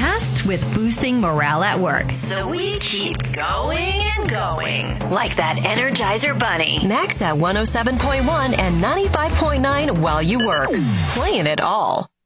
tasked with boosting morale at work. So we keep going and going. Like that Energizer Bunny. Max at 107.1 and 95.9 while you work. Playing it all.